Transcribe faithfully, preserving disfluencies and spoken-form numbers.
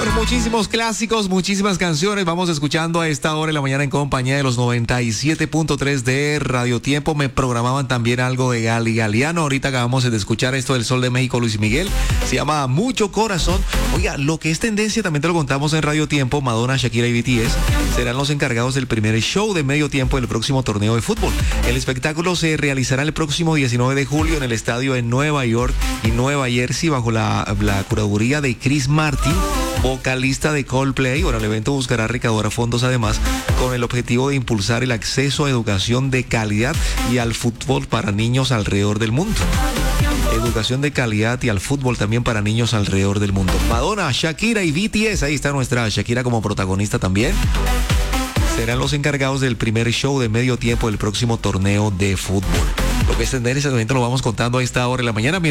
Bueno, muchísimos clásicos, muchísimas canciones. Vamos escuchando a esta hora de la mañana en compañía de los noventa y siete punto tres de Radio Tiempo. Me programaban también algo de Gali Galiano. Ahorita acabamos de escuchar esto del Sol de México, Luis Miguel. Se llama Mucho Corazón. Oiga, lo que es tendencia también te lo contamos en Radio Tiempo. Madonna, Shakira y B T S serán los encargados del primer show de medio tiempo del próximo torneo de fútbol. El espectáculo se realizará el próximo diecinueve de julio en el estadio en Nueva York y Nueva Jersey bajo la, la curaduría de Chris Martin, vocalista de Coldplay. Bueno, el evento buscará recaudar fondos además con el objetivo de impulsar el acceso a educación de calidad y al fútbol para niños alrededor del mundo. Educación de calidad y al fútbol también para niños alrededor del mundo. Madonna, Shakira y B T S, ahí está nuestra Shakira como protagonista también. Serán los encargados del primer show de medio tiempo del próximo torneo de fútbol. Lo que es tendencia, también te lo vamos contando a esta hora de la mañana.